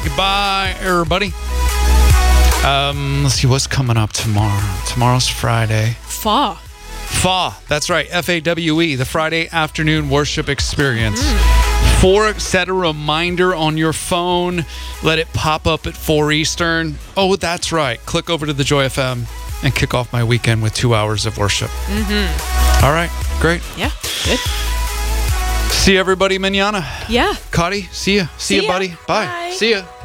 Goodbye, everybody. Let's see what's coming up tomorrow. Tomorrow's Friday. FAW. That's right. FAWE, the Friday afternoon worship experience. Set a reminder on your phone. Let it pop up at 4 Eastern. Oh, that's right. Click over to the Joy FM and kick off my weekend with 2 hours of worship. All right. Great. Yeah. Good. See everybody manana. Yeah. Cotty, see ya. See ya, buddy. Bye. Bye. See ya.